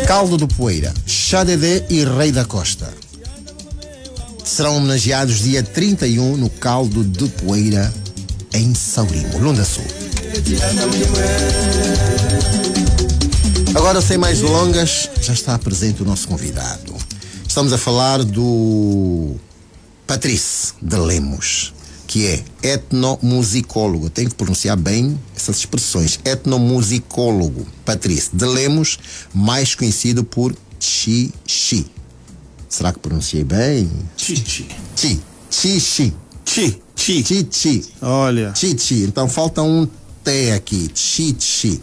Caldo do Poeira, Xadedé e Rei da Costa serão homenageados dia 31 no Caldo de Poeira, em Saurimo, Lunda Sul. Agora, sem mais delongas, já está presente o nosso convidado. Estamos a falar do Patrice de Lemos, que é etnomusicólogo. Tenho que pronunciar bem essas expressões. Etnomusicólogo Patrice de Lemos, mais conhecido por Chi-Chi. Será que pronunciei bem? Chi-Chi. Chi-Chi. Chi-Chi. Chi-Chi. Olha. Chi-Chi. Então falta um T aqui. Chi-Chi.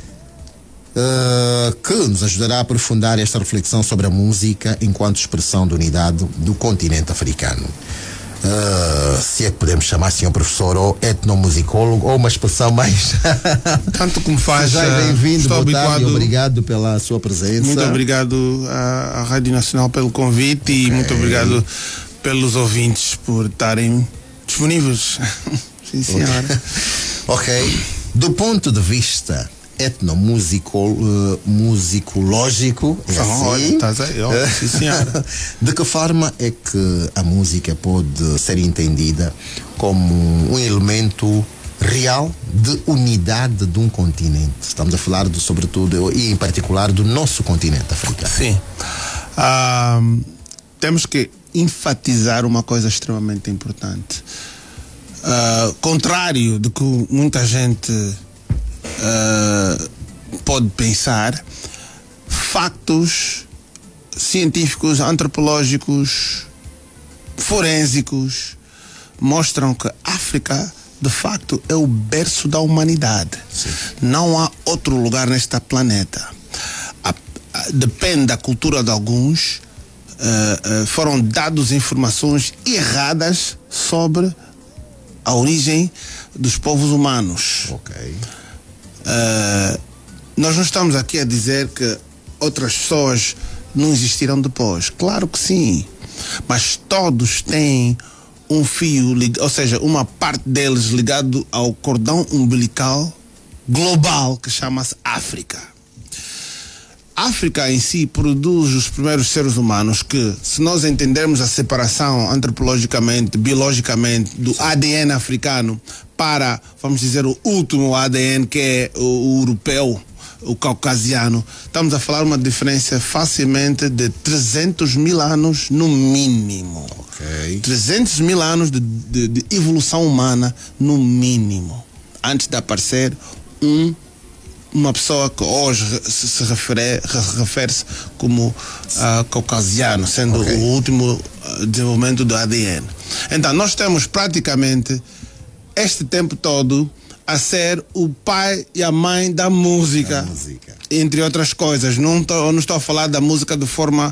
Que nos ajudará a aprofundar esta reflexão sobre a música enquanto expressão de unidade do continente africano. Se é que podemos chamar senhor professor ou etnomusicólogo, ou uma expressão mais... Tanto como faz. Já é bem-vindo, boa tarde, obrigado pela sua presença. Muito obrigado à Rádio Nacional pelo convite e muito obrigado pelos ouvintes por estarem disponíveis. Sim, senhora. Ok. Do ponto de vista etnomusicológico, é assim? Sim, senhora. De que forma é que a música pode ser entendida como um elemento real de unidade de um continente? Estamos a falar sobretudo e em particular do nosso continente africano. Sim. Temos que enfatizar uma coisa extremamente importante. Contrário do que muita gente pode pensar, factos científicos, antropológicos, forensicos mostram que a África de facto é o berço da humanidade. Sim. Não há outro lugar neste planeta. Depende da cultura de alguns, foram dadas informações erradas sobre a origem dos povos humanos. Ok. Nós não estamos aqui a dizer que outras pessoas não existiram depois. Claro que sim. Mas todos têm um fio, ou seja, uma parte deles ligado ao cordão umbilical global que chama-se África. A África em si produz os primeiros seres humanos que, se nós entendermos a separação antropologicamente, biologicamente, do ADN africano para, vamos dizer, o último ADN, que é o europeu, o caucasiano, estamos a falar uma diferença facilmente de 300 mil anos no mínimo. Okay. 300 mil anos de evolução humana no mínimo, antes de aparecer uma pessoa que hoje se refere-se como caucasiano, sendo o último desenvolvimento do ADN. Então, nós temos praticamente este tempo todo a ser o pai e a mãe da música. Entre outras coisas. Não estou a falar da música de forma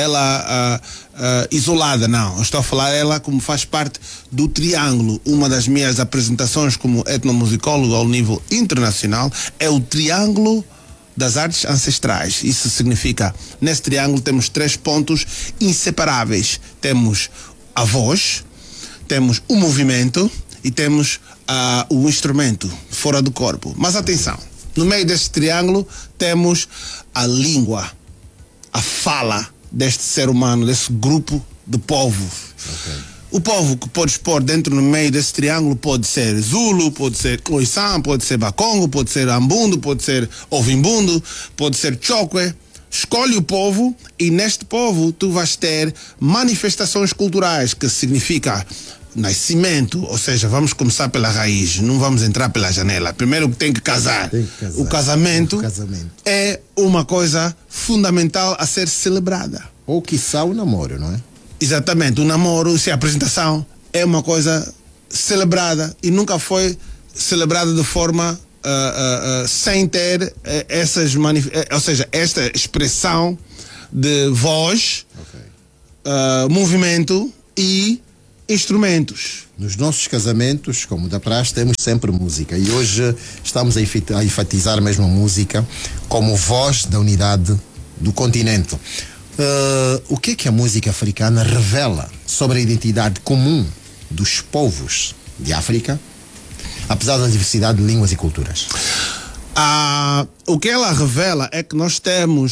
isolada, não. Eu estou a falar ela como faz parte do triângulo. Uma das minhas apresentações como etnomusicólogo ao nível internacional é o triângulo das artes ancestrais. Isso significa, nesse triângulo temos 3 pontos inseparáveis. Temos a voz, temos o movimento e temos o instrumento fora do corpo. Mas atenção, no meio deste triângulo temos a língua, a fala deste ser humano, desse grupo de povo. Okay. O povo que podes pôr dentro no meio desse triângulo pode ser Zulu, pode ser Khoisan, pode ser Bakongo, pode ser Ambundo, pode ser Ovimbundo, pode ser Chokwe. Escolhe o povo e neste povo tu vais ter manifestações culturais, que significa nascimento, ou seja, vamos começar pela raiz, não vamos entrar pela janela. Primeiro tem que casar. O casamento é uma coisa fundamental a ser celebrada. Ou quiçá o namoro, não é? Exatamente, o namoro, se a apresentação é uma coisa celebrada e nunca foi celebrada de forma sem ter ou seja, esta expressão de voz, movimento e instrumentos. Nos nossos casamentos, como da praxe, temos sempre música. E hoje estamos a enfatizar mesmo a música como voz da unidade do continente. O que é que a música africana revela sobre a identidade comum dos povos de África, apesar da diversidade de línguas e culturas? O que ela revela é que nós temos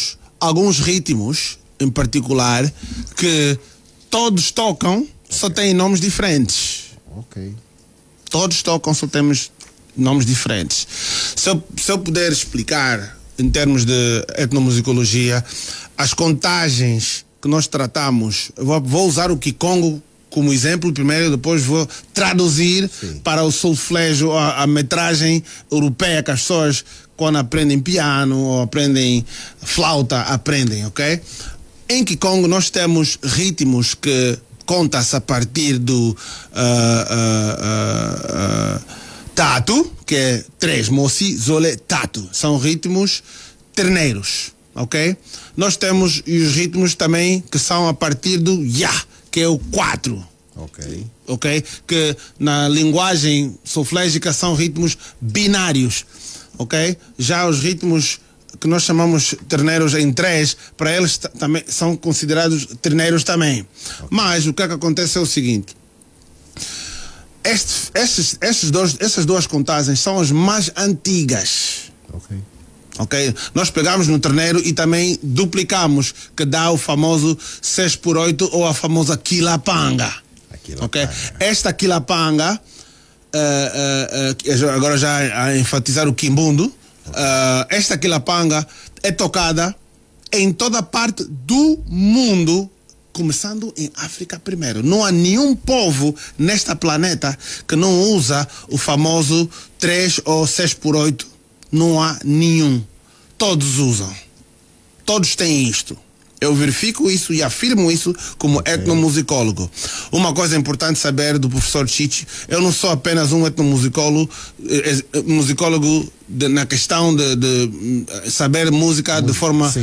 alguns ritmos, em particular, que todos tocam, só têm nomes diferentes. Ok. Todos tocam, só temos nomes diferentes. Se eu puder explicar, em termos de etnomusicologia, as contagens que nós tratamos, vou usar o Kikongo como exemplo primeiro, depois vou traduzir para o solfégio, a metragem europeia que as pessoas, quando aprendem piano ou aprendem flauta, aprendem, ok? Em Kikongo nós temos ritmos que conta-se a partir do tatu, que é 3, mosi, zole, tatu. São ritmos terneiros, ok? Nós temos os ritmos também que são a partir do ya, que é o 4. Ok. Ok? Que na linguagem solfégica são ritmos binários, ok? Já os ritmos que nós chamamos terneiros em 3, para eles também são considerados terneiros também. Okay. Mas o que é que acontece é o seguinte: essas duas contagens são as mais antigas. Ok. Ok? Nós pegamos no terneiro e também duplicamos, que dá o famoso 6x8 ou a famosa quilapanga. Ok? Esta quilapanga, agora já a enfatizar o quimbundo, esta quilapanga é tocada em toda parte do mundo, começando em África primeiro. Não há nenhum povo nesta planeta que não usa o famoso 3 ou 6x8. Não há nenhum. Todos usam. Todos têm isto. Eu verifico isso e afirmo isso como etnomusicólogo. Uma coisa importante saber do professor Chichi: eu não sou apenas um etnomusicólogo na questão de saber música de forma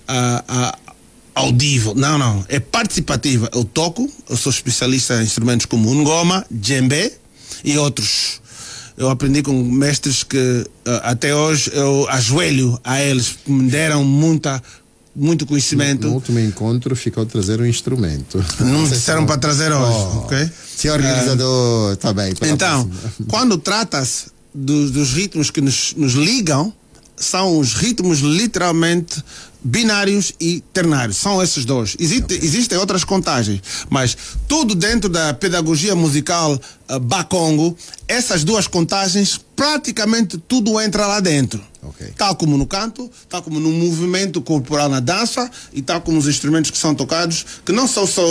audível. Não. É participativa. Eu toco, eu sou especialista em instrumentos como ngoma, djembe e outros. Eu aprendi com mestres que até hoje eu ajoelho a eles, me deram muito conhecimento. No último encontro ficou a trazer um instrumento. Não me disseram para trazer hoje, ok? Senhor organizador, está bem. Então, quando trata-se dos ritmos que nos ligam, são os ritmos literalmente binários e ternários. São esses dois. Existem outras contagens, mas tudo dentro da pedagogia musical Bakongo, essas duas contagens, praticamente tudo entra lá dentro. Okay. Tal como no canto, tal como no movimento corporal na dança e tal como os instrumentos que são tocados, que não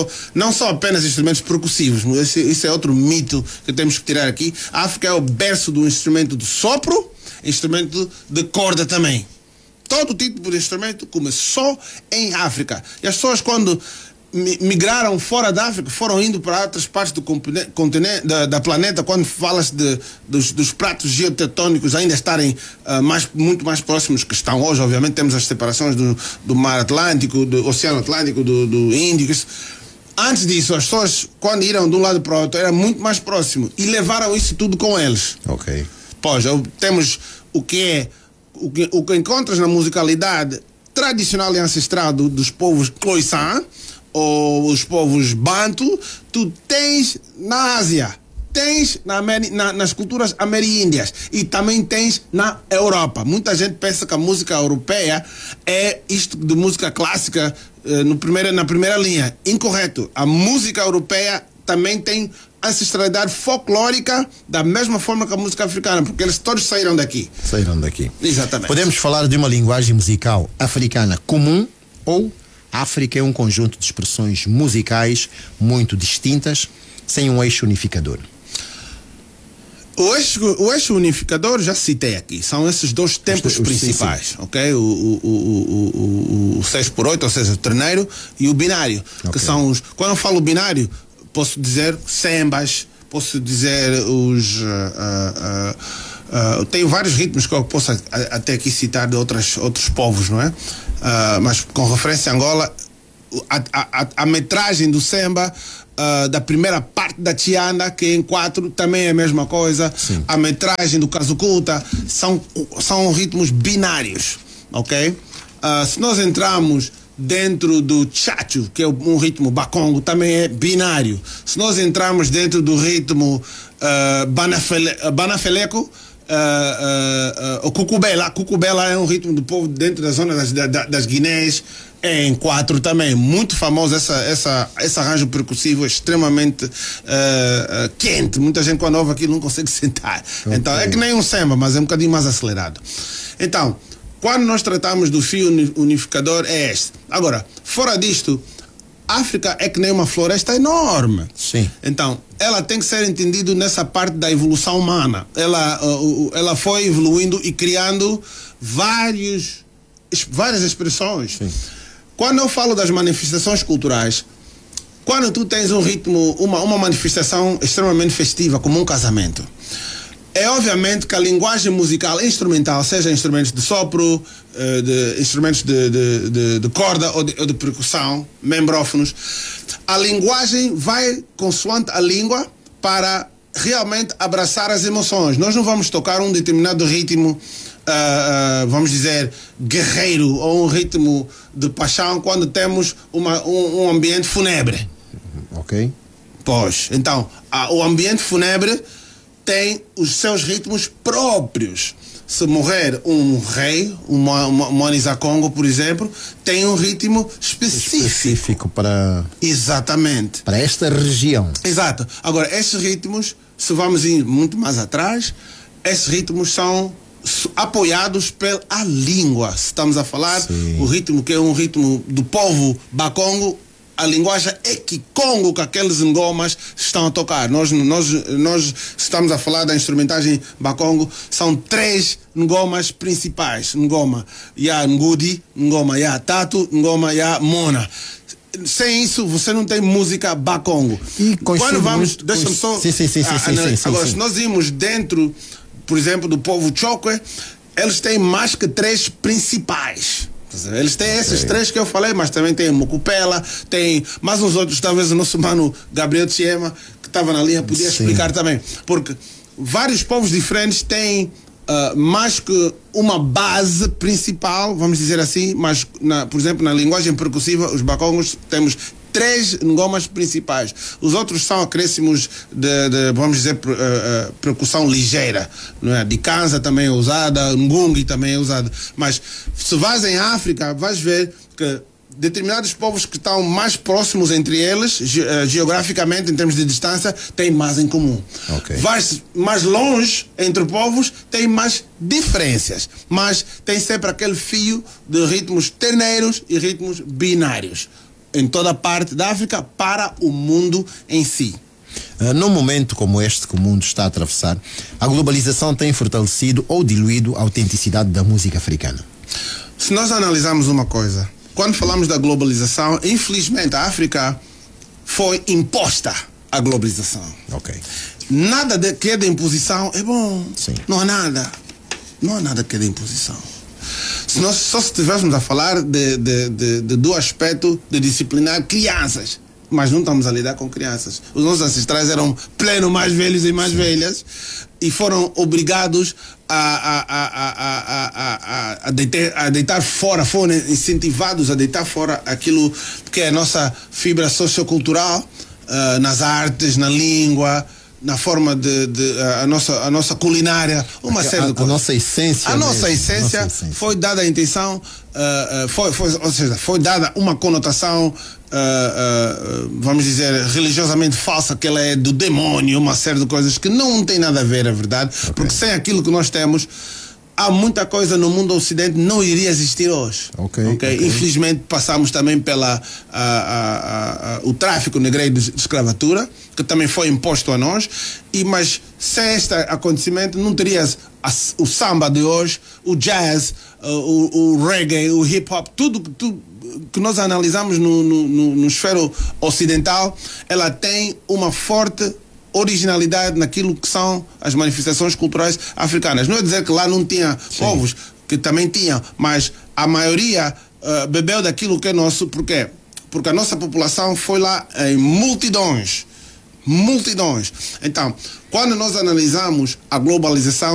são apenas instrumentos percussivos. Isso é outro mito que temos que tirar aqui. A África é o berço do instrumento de sopro, instrumento de corda também. Todo tipo de instrumento começou em África. E as pessoas, quando migraram fora da África, foram indo para outras partes do continente, da planeta, quando falas dos pratos geotectônicos ainda estarem muito mais próximos que estão hoje. Obviamente temos as separações do Mar Atlântico, do Oceano Atlântico, do Índico. Antes disso, as pessoas, quando iram de um lado para o outro, era muito mais próximo. E levaram isso tudo com eles. Ok. Pois, temos o que encontras na musicalidade tradicional e ancestral dos povos Khoisan ou os povos Bantu, tu tens na Ásia, tens nas culturas ameríndias e também tens na Europa. Muita gente pensa que a música europeia é isto de música clássica na primeira linha. Incorreto. A música europeia também tem ancestralidade folclórica da mesma forma que a música africana, porque eles todos saíram daqui. Exatamente. Podemos falar de uma linguagem musical africana comum, ou a África é um conjunto de expressões musicais muito distintas, sem um eixo unificador? O eixo unificador já citei aqui, são esses dois tempos principais, sim. Ok? O 6x8, ou seja, o terneiro, e o binário, que são os... Quando eu falo binário, posso dizer sembas, posso dizer os... tenho vários ritmos que eu posso até aqui citar de outros povos, não é? Mas com referência a Angola, a metragem do semba, da primeira parte da Tianda, que é em 4, também é a mesma coisa. Sim. A metragem do Kazukuta são ritmos binários, ok? Se nós entramos dentro do chachu, que é um ritmo bakongo, também é binário. Se nós entrarmos dentro do ritmo banafeleco, o cucubela. Cucubela é um ritmo do povo dentro da zona das Guinés, é em 4 também, muito famoso esse arranjo percussivo, extremamente quente. Muita gente quando ouve aquilo não consegue sentar. Okay. Então é que nem um samba, mas é um bocadinho mais acelerado. Então, quando nós tratamos do fio unificador é este. Agora, fora disto, África é que nem uma floresta enorme. Sim. Então, ela tem que ser entendida nessa parte da evolução humana. Ela foi evoluindo e criando várias expressões. Sim. Quando eu falo das manifestações culturais, quando tu tens um ritmo, uma manifestação extremamente festiva, como um casamento, é obviamente que a linguagem musical instrumental, seja instrumentos de sopro, instrumentos de corda ou de percussão, membrófonos, a linguagem vai consoante a língua para realmente abraçar as emoções. Nós não vamos tocar um determinado ritmo, vamos dizer, guerreiro ou um ritmo de paixão quando temos um ambiente fúnebre. Ok. Pois, então, o ambiente fúnebre tem os seus ritmos próprios. Se morrer um rei, um Monisa Congo, por exemplo, tem um ritmo específico para... Exatamente. Para esta região. Exato. Agora, esses ritmos, se vamos ir muito mais atrás, esses ritmos são apoiados pela língua. Se estamos a falar, sim, o ritmo que é um ritmo do povo Bakongo, a linguagem é Kikongo que aqueles ngomas estão a tocar. Nós estamos a falar da instrumentagem Bakongo, são 3 ngomas principais. Ngoma ya Ngudi, ngoma ya Tatu, ngoma ya Mona. Sem isso, você não tem música Bakongo. E quando vamos, deixa-me só... Sim. Agora, se nós irmos dentro, por exemplo, do povo Chokwe, eles têm mais que 3 principais. Eles têm esses 3 que eu falei, mas também tem Mocupela, tem mais uns outros, talvez o nosso mano Gabriel Tiema, que estava na linha, podia explicar também. Porque vários povos diferentes têm mais que uma base principal, vamos dizer assim, mas, por exemplo, na linguagem percussiva, os Bakongos temos 3 ngomas principais. Os outros são acréscimos de vamos dizer, percussão ligeira. Não é? De Kanza também é usada, Ngungi também é usada. Mas se vais em África, vais ver que determinados povos que estão mais próximos entre eles, geograficamente, em termos de distância, têm mais em comum. Okay. Vais mais longe entre povos, tem mais diferenças. Mas tem sempre aquele fio de ritmos terneiros e ritmos binários em toda parte da África para o mundo em si. Num momento como este que o mundo está a atravessar, a globalização tem fortalecido ou diluído a autenticidade da música africana? Se nós analisarmos uma coisa, quando falamos da globalização, infelizmente a África foi imposta à globalização. Ok. Nada que é de imposição é bom. Sim. Não há nada que é de imposição. Se nós só estivéssemos a falar do aspecto de disciplinar crianças, mas não estamos a lidar com crianças. Os nossos ancestrais eram pleno mais velhos e mais velhas e foram obrigados a deitar fora, foram incentivados a deitar fora aquilo que é a nossa fibra sociocultural, nas artes, na língua, na forma a nossa culinária, uma série de coisas. A nossa essência. A nossa essência foi dada a intenção, ou seja, foi dada uma conotação, vamos dizer, religiosamente falsa, que ela é do demônio, uma série de coisas que não tem nada a ver, é verdade, porque sem aquilo que nós temos, há muita coisa no mundo ocidente que não iria existir hoje. Okay. Infelizmente passamos também pela o tráfico negreiro de escravatura, que também foi imposto a nós, mas sem este acontecimento não terias o samba de hoje, o jazz, o reggae, o hip hop, tudo que nós analisamos no esfero ocidental, ela tem uma forte originalidade naquilo que são as manifestações culturais africanas. Não é dizer que lá não tinha povos, que também tinham, mas a maioria bebeu daquilo que é nosso. Por quê? Porque a nossa população foi lá em multidões. Então, quando nós analisamos a globalização,